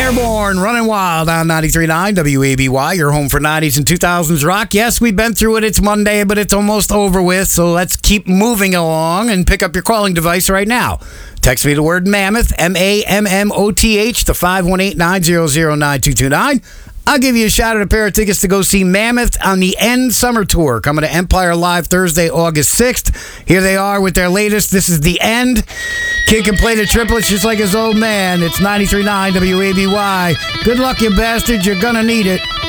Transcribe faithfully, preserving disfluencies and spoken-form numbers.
Airborne, running wild on ninety-three point nine W A B Y, your home for nineties and two thousands rock. Yes, we've been through it. It's Monday, but it's almost over with, so let's keep moving along and pick up your calling device right now. Text me the word Mammoth, M A M M O T H, to five one eight, nine zero zero, nine two two nine. I'll give you a shot at a pair of tickets to go see Mammoth on the End Summer Tour, coming to Empire Live Thursday, August sixth. Here they are with their latest, This Is the End. Kid can play the triplets just like his old man. It's ninety-three point nine W A B Y. Good luck, you bastards. You're gonna need it.